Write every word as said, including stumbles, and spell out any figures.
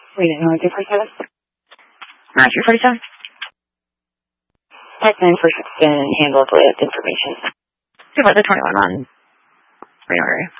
We didn't know two forty-seven. Roger, forty-seven. Type nine for been handled with information. See about the twenty-one on radar area.